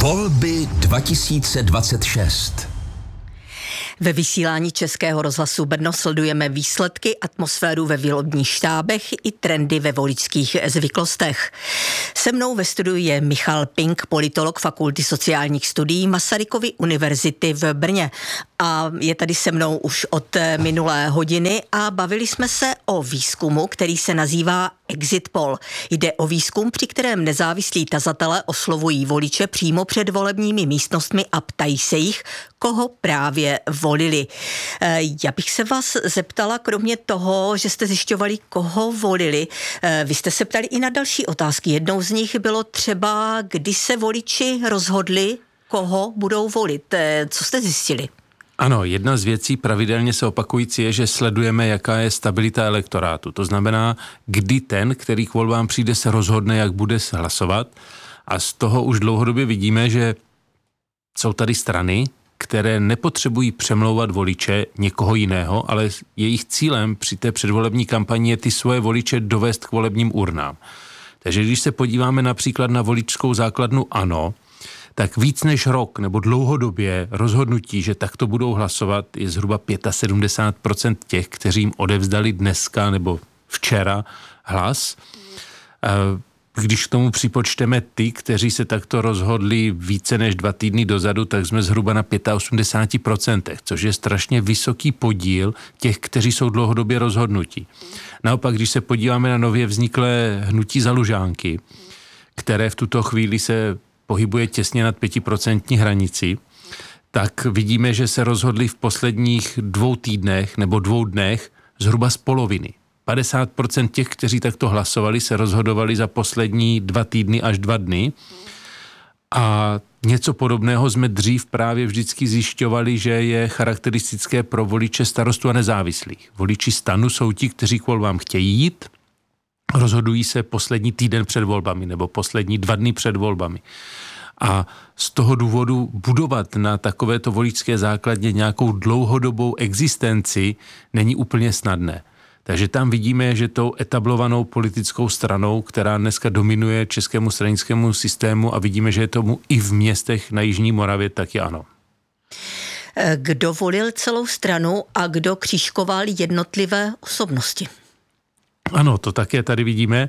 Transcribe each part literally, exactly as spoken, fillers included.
Volby dva tisíce dvacet šest. Ve vysílání Českého rozhlasu Brno sledujeme výsledky, atmosféru ve volebních štábech i trendy ve voličských zvyklostech. Se mnou ve studiu je Michal Pink, politolog Fakulty sociálních studií Masarykovy univerzity v Brně. A je tady se mnou už od minulé hodiny a bavili jsme se o výzkumu, který se nazývá Exit Poll. Jde o výzkum, při kterém nezávislí tazatelé oslovují voliče přímo před volebními místnostmi a ptají se jich, koho právě volili. Já bych se vás zeptala, kromě toho, že jste zjišťovali, koho volili, vy jste se ptali i na další otázky. Jednou z nich bylo třeba, kdy se voliči rozhodli, koho budou volit. Co jste zjistili? Ano, jedna z věcí pravidelně se opakující je, že sledujeme, jaká je stabilita elektorátu. To znamená, kdy ten, který k volbám přijde, se rozhodne, jak bude hlasovat. A z toho už dlouhodobě vidíme, že jsou tady strany, které nepotřebují přemlouvat voliče někoho jiného, ale jejich cílem při té předvolební kampani je ty svoje voliče dovést k volebním urnám. Takže když se podíváme například na voličskou základnu ANO, tak víc než rok nebo dlouhodobě rozhodnutí, že takto budou hlasovat, je zhruba sedmdesát pět procent těch, kteří jim odevzdali dneska nebo včera hlas. Když k tomu připočteme ty, kteří se takto rozhodli více než dva týdny dozadu, tak jsme zhruba na osmdesát pět procent, což je strašně vysoký podíl těch, kteří jsou dlouhodobě rozhodnutí. Naopak, když se podíváme na nově vzniklé hnutí Za Lužánky, které v tuto chvíli se pohybuje těsně nad pětiprocentní hranici, tak vidíme, že se rozhodli v posledních dvou týdnech nebo dvou dnech zhruba z poloviny. padesát procent těch, kteří takto hlasovali, se rozhodovali za poslední dva týdny až dva dny. A něco podobného jsme dřív právě vždycky zjišťovali, že je charakteristické pro voliče Starostů a nezávislých. Voliči STANu jsou ti, kteří k volbám chtějí jít, rozhodují se poslední týden před volbami nebo poslední dva dny před volbami. A z toho důvodu budovat na takovéto voličské základně nějakou dlouhodobou existenci není úplně snadné. Takže tam vidíme, že tou etablovanou politickou stranou, která dneska dominuje českému stranickému systému, a vidíme, že je tomu i v městech na Jižní Moravě, tak je ANO. Kdo volil celou stranu a kdo křížkoval jednotlivé osobnosti? Ano, to také tady vidíme.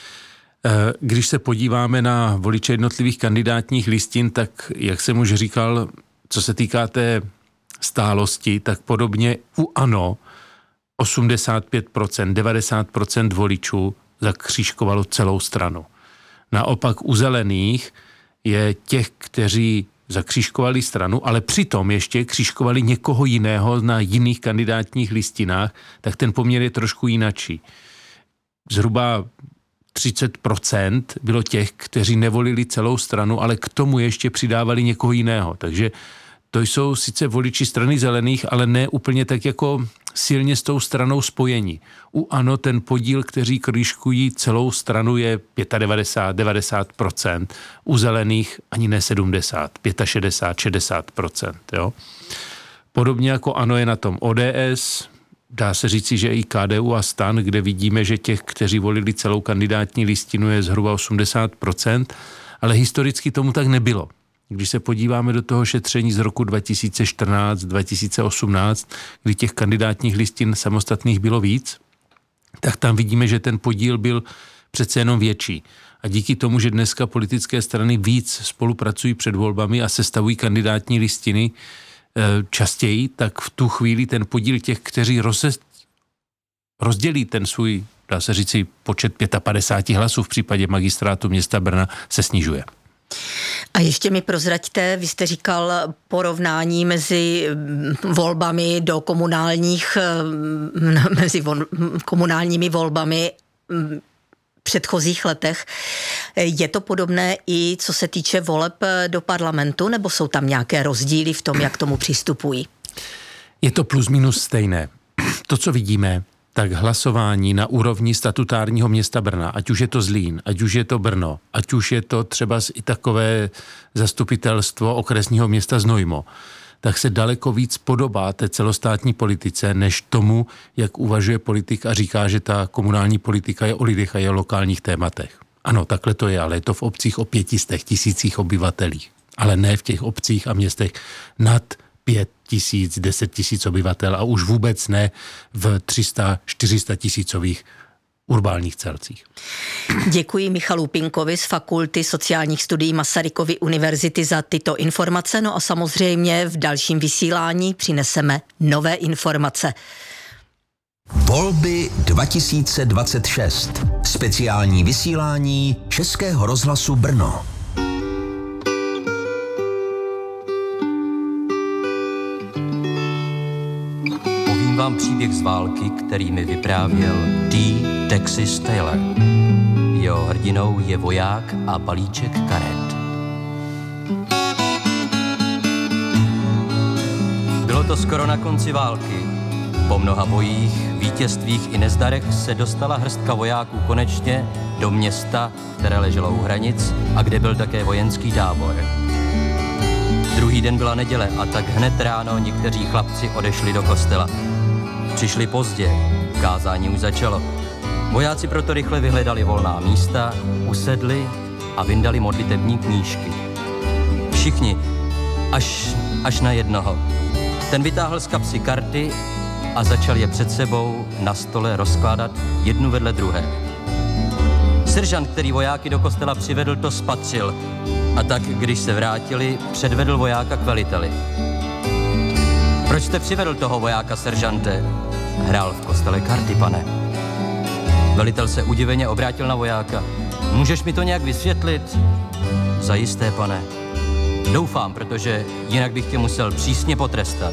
Když se podíváme na voliče jednotlivých kandidátních listin, tak jak jsem už říkal, co se týká té stálosti, tak podobně u ANO osmdesát pět procent, devadesát procent voličů zakřížkovalo celou stranu. Naopak u zelených je těch, kteří zakřížkovali stranu, ale přitom ještě křížkovali někoho jiného na jiných kandidátních listinách, tak ten poměr je trošku jinačí. Zhruba třicet procent bylo těch, kteří nevolili celou stranu, ale k tomu ještě přidávali někoho jiného. Takže to jsou sice voliči strany zelených, ale ne úplně tak jako silně s tou stranou spojení. U ANO ten podíl, kteří křížkují celou stranu, je devadesát pět, devadesát procent. U zelených ani ne sedmdesát, šedesát pět, šedesát procent. Jo? Podobně jako ANO je na tom O D S, dá se říci, že i K D U a STAN, kde vidíme, že těch, kteří volili celou kandidátní listinu, je zhruba osmdesát procent, ale historicky tomu tak nebylo. Když se podíváme do toho šetření z roku dva tisíce čtrnáct dva tisíce osmnáct, kdy těch kandidátních listin samostatných bylo víc, tak tam vidíme, že ten podíl byl přece jenom větší. A díky tomu, že dneska politické strany víc spolupracují před volbami a sestavují kandidátní listiny častěji, tak v tu chvíli ten podíl těch, kteří roz, rozdělí ten svůj, dá se říci, počet padesát pět hlasů v případě magistrátu města Brna, se snižuje. A ještě mi prozraďte, vy jste říkal porovnání mezi volbami do komunálních, mezi vol, komunálními volbami v předchozích letech. Je to podobné i co se týče voleb do parlamentu, nebo jsou tam nějaké rozdíly v tom, jak tomu přistupují? Je to plus minus stejné. To, co vidíme, tak hlasování na úrovni statutárního města Brna, ať už je to Zlín, ať už je to Brno, ať už je to třeba i takové zastupitelstvo okresního města Znojmo, tak se daleko víc podobá té celostátní politice, než tomu, jak uvažuje politik a říká, že ta komunální politika je o lidech a je o lokálních tématech. Ano, takhle to je, ale je to v obcích o pětistech tisících obyvatelích. ale ne v těch obcích a městech nad pět tisíc, deset tisíc obyvatel a už vůbec ne v tři sta, čtyři sta tisícových urbánních celcích. Děkuji Michalu Pinkovi z Fakulty sociálních studií Masarykovy univerzity za tyto informace, no a samozřejmě v dalším vysílání přineseme nové informace. Volby dva tisíce dvacet šest. Speciální vysílání Českého rozhlasu Brno. Povím vám příběh z války, který mi vyprávěl D. Texas Taylor. Jeho hrdinou je voják a balíček karet. Bylo to skoro na konci války. Po mnoha bojích, vítězstvích i nezdarech se dostala hrstka vojáků konečně do města, které leželo u hranic a kde byl také vojenský tábor. Druhý den byla neděle a tak hned ráno někteří chlapci odešli do kostela. Přišli pozdě, kázání už začalo. Vojáci proto rychle vyhledali volná místa, usedli a vyndali modlitební knížky. Všichni, až, až na jednoho. Ten vytáhl z kapsy karty a začal je před sebou na stole rozkládat jednu vedle druhé. Seržant, který vojáky do kostela přivedl, to spatřil a tak, když se vrátili, předvedl vojáka k veliteli. Proč jste přivedl toho vojáka, seržante? Hrál v kostele karty, pane. Velitel se udiveně obrátil na vojáka. Můžeš mi to nějak vysvětlit? Zajisté, pane. Doufám, protože jinak bych tě musel přísně potrestat.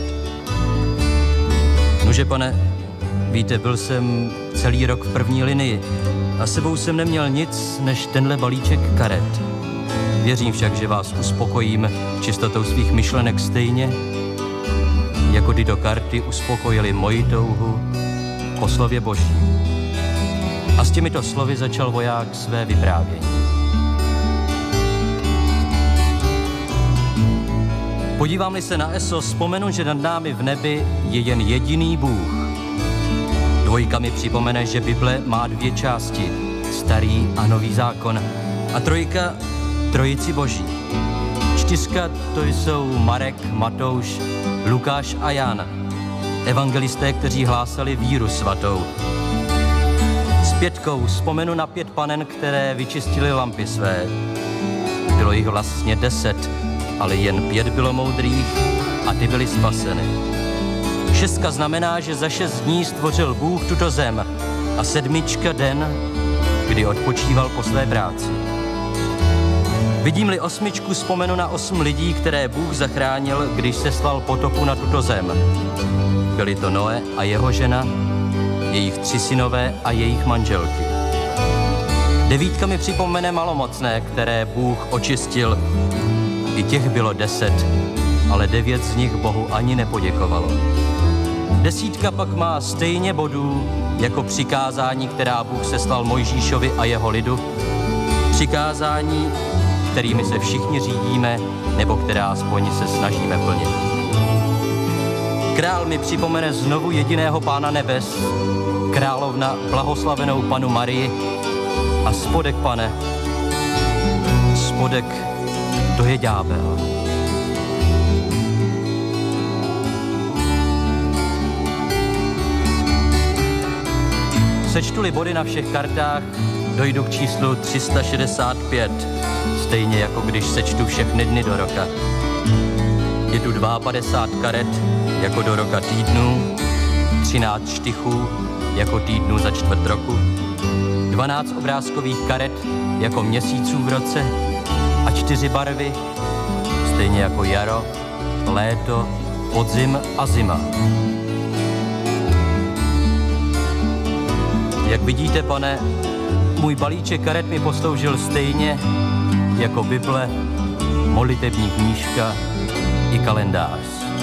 Nože, pane, víte, byl jsem celý rok v první linii a sebou jsem neměl nic než tenhle balíček karet. Věřím však, že vás uspokojím čistotou svých myšlenek stejně, jako tyto karty uspokojily moji touhu po slově Boží. A s těmito slovy začal voják své vyprávění. Podívám-li se na eso, vzpomenu, že nad námi v nebi je jen jediný Bůh. Dvojka mi připomene, že Bible má dvě části, starý a nový zákon. A trojka, trojici Boží. Čtyřka to jsou Marek, Matouš, Lukáš a Jan. Evangelisté, kteří hlásali víru svatou. S pětkou vzpomenu na pět panen, které vyčistily lampy své. Bylo jich vlastně deset, ale jen pět bylo moudrých a ty byly spaseny. Šestka znamená, že za šest dní stvořil Bůh tuto zem a sedmička den, kdy odpočíval po své práci. Vidím-li osmičku, vzpomenu na osm lidí, které Bůh zachránil, když seslal potopu na tuto zem. Byli to Noé a jeho žena, jejich tři synové a jejich manželky. Devítka mi připomene malomocné, které Bůh očistil. I těch bylo deset, ale devět z nich Bohu ani nepoděkovalo. Desítka pak má stejně bodů jako přikázání, která Bůh seslal Mojžíšovi a jeho lidu. Přikázání, kterými se všichni řídíme, nebo která aspoň se snažíme plnit. Král mi připomene znovu jediného Pána nebes, královna blahoslavenou Panu Marii a spodek, pane, spodek, to je ďábel. Sečtu-li body na všech kartách, dojdu k číslu tři sta šedesát pět, stejně jako když sečtu všechny dny do roka. Je tu padesát dva karet jako do roka týdnů, třináct štychů jako týdnů za čtvrt roku, dvanáct obrázkových karet jako měsíců v roce a čtyři barvy, stejně jako jaro, léto, podzim a zima. Jak vidíte, pane, můj balíček karet mi posloužil stejně jako Bible, modlitební knížka i kalendář.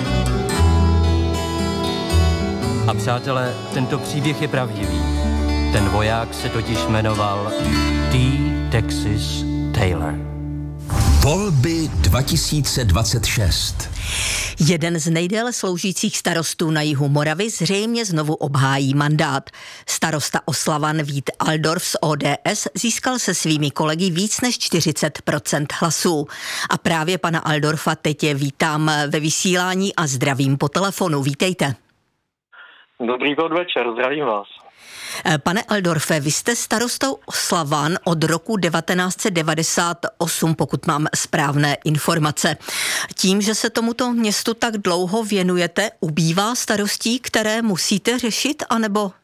A přátelé, tento příběh je pravdivý. Ten voják se totiž jmenoval D. Texas Taylor. Volby dva tisíce dvacet šest. Jeden z nejdéle sloužících starostů na jihu Moravy zřejmě znovu obhájí mandát. Starosta Oslavan Vít Aldorf z O D S získal se svými kolegy víc než čtyřicet procent hlasů. A právě pana Aldorfa teď je vítám ve vysílání a zdravím po telefonu. Vítejte. Dobrý podvečer, zdravím vás. Pane Aldorfe, vy jste starostou Oslavan od roku devatenáct set devadesát osm, pokud mám správné informace. Tím, že se tomuto městu tak dlouho věnujete, ubývá starostí, které musíte řešit, anebo